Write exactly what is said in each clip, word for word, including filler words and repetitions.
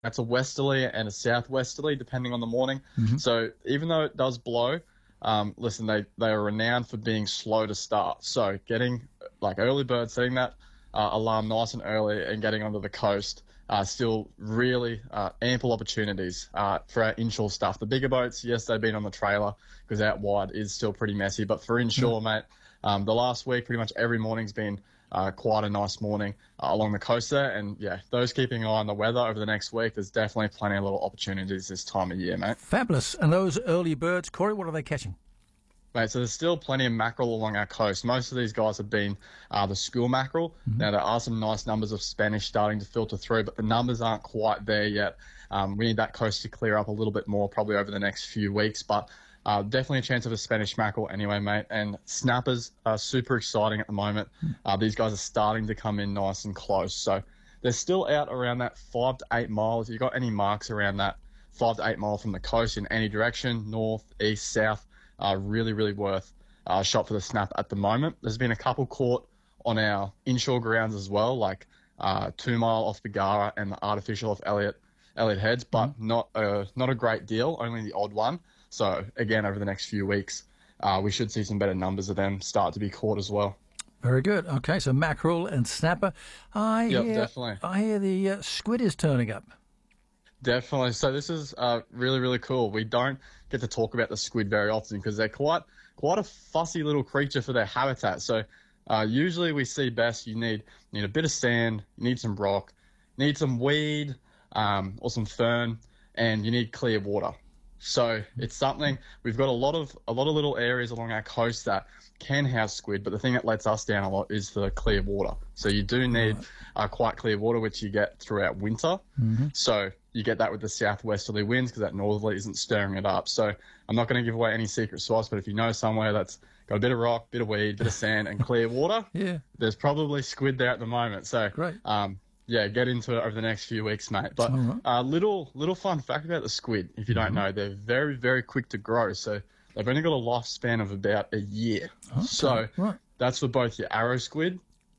That's a westerly and a southwesterly, depending on the morning. Mm-hmm. So even though it does blow, um, listen, they, they are renowned for being slow to start. So getting, like early bird, setting that uh, alarm nice and early and getting onto the coast, uh, still really uh, ample opportunities uh, for our inshore stuff. The bigger boats, yes, they've been on the trailer because out wide is still pretty messy. But for inshore, mm-hmm. mate, um, the last week, pretty much every morning's been Uh, quite a nice morning uh, along the coast there. And, yeah, those keeping an eye on the weather over the next week, there's definitely plenty of little opportunities this time of year, mate. Fabulous. And those early birds, Corey, what are they catching? Mate, so there's still plenty of mackerel along our coast. Most of these guys have been uh, the school mackerel. Mm-hmm. Now, there are some nice numbers of Spanish starting to filter through, but the numbers aren't quite there yet. Um, we need that coast to clear up a little bit more probably over the next few weeks, but Uh, definitely a chance of a Spanish mackerel anyway, mate. And snappers are super exciting at the moment. Uh, these guys are starting to come in nice and close. So they're still out around that five to eight miles. If you've got any marks around that five to eight mile from the coast in any direction, north, east, south, uh, really, really worth a shot for the snap at the moment. There's been a couple caught on our inshore grounds as well, like uh, two mile off Bargara and the artificial off Elliot, Elliot Heads, but mm-hmm. not, a, not a great deal, only the odd one. So, again, over the next few weeks, uh, we should see some better numbers of them start to be caught as well. Very good. Okay, so mackerel and snapper. I yep, hear, definitely. I hear the uh, squid is turning up. Definitely. So this is uh, really, really cool. We don't get to talk about the squid very often because they're quite quite a fussy little creature for their habitat. So uh, usually we see best you need, you need a bit of sand, you need some rock, you need some weed um, or some fern, and you need clear water. So it's something we've got a lot of a lot of little areas along our coast that can house squid, but the thing that lets us down a lot is the clear water. So you do need uh, quite clear water, which you get throughout winter. Mm-hmm. So you get that with the southwesterly winds because that northerly isn't stirring it up. So I'm not going to give away any secret sauce, but if you know somewhere that's got a bit of rock, bit of weed, bit of sand, and clear water, yeah, there's probably squid there at the moment. So great. Um, Yeah, get into it over the next few weeks, mate. But a right. uh, little little fun fact about the squid, if you don't mm-hmm. know, they're very, very quick to grow. So they've only got a lifespan of about a year. Okay. So right. that's for both your arrow squid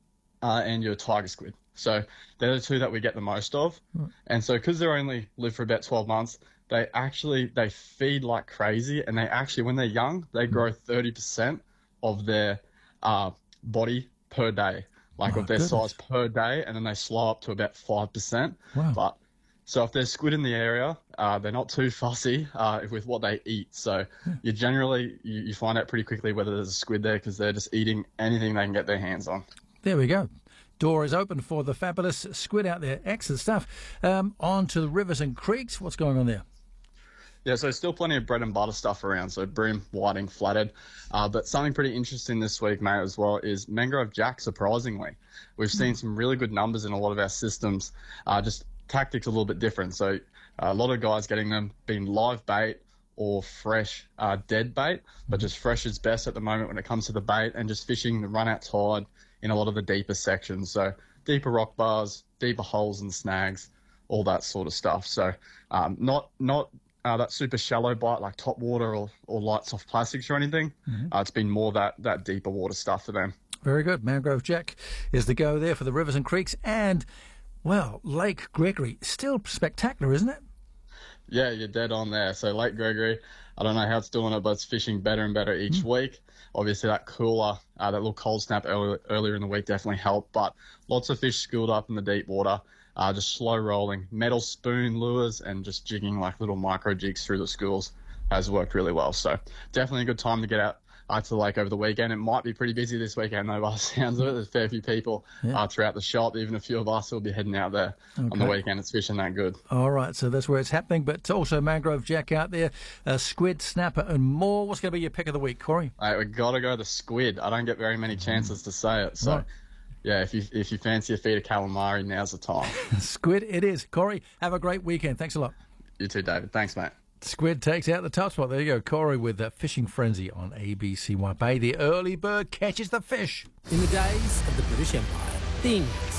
uh, and your tiger squid. So they're the two that we get the most of. Right. And so because they're only live for about twelve months, they actually they feed like crazy. And they actually, when they're young, they grow thirty percent of their uh, body per day. Like oh, of their goodness. size per day, and then they slow up to about five percent. Wow. But so if there's squid in the area, uh, they're not too fussy uh, with what they eat. So yeah. you generally you, you find out pretty quickly whether there's a squid there because they're just eating anything they can get their hands on. There we go. Door is open for the fabulous squid out there. Excellent stuff. Um, on to the rivers and creeks. What's going on there? Yeah, so still plenty of bread and butter stuff around, so bream, whiting, flathead. Uh, but something pretty interesting this week, mate, as well, is mangrove jack, surprisingly. We've seen some really good numbers in a lot of our systems, uh, just tactics a little bit different. So uh, a lot of guys getting them being live bait or fresh uh, dead bait, but just fresh is best at the moment when it comes to the bait, and just fishing the run-out tide in a lot of the deeper sections. So deeper rock bars, deeper holes and snags, all that sort of stuff. So um, not not... Uh, that super shallow bite like top water or, or light soft plastics or anything. Mm-hmm. Uh, it's been more that, that deeper water stuff for them. Very good. Mangrove jack is the go there for the rivers and creeks. And, well, Lake Gregory, still spectacular, isn't it? Yeah, you're dead on there. So Lake Gregory, I don't know how it's doing it, but it's fishing better and better each mm. week. Obviously that cooler, uh, that little cold snap early, earlier in the week definitely helped, but lots of fish schooled up in the deep water. Uh, just slow rolling, metal spoon lures and just jigging like little micro jigs through the schools has worked really well. So definitely a good time to get out uh, to the lake over the weekend. It might be pretty busy this weekend though by the sounds of it. There's a fair few people yeah. uh, throughout the shop. Even a few of us will be heading out there okay. on the weekend. It's fishing that good. All right, so that's where it's happening. But also mangrove jack out there, uh, squid, snapper and more. What's going to be your pick of the week, Corey? Right, we've got to go the squid. I don't get very many chances mm. to say it. So. Right. Yeah, if you if you fancy a feed of calamari, now's the time. Squid it is. Corey, have a great weekend. Thanks a lot. You too, David. Thanks, mate. Squid takes out the top spot. There you go. Corey with the Fishing Frenzy on A B C Y Bay. The early bird catches the fish. In the days of the British Empire, things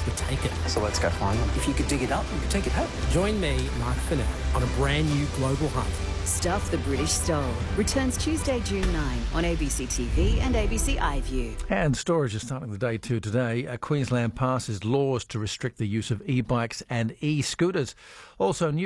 would take it. So let's go find them. If you could dig it up, you could take it home. Join me, Mark Fennell, on a brand new global hunt. Stuff the British Stole returns Tuesday, June ninth on A B C T V and A B C iView. And storage is starting the day too today. Uh, Queensland passes laws to restrict the use of e-bikes and e-scooters. Also, new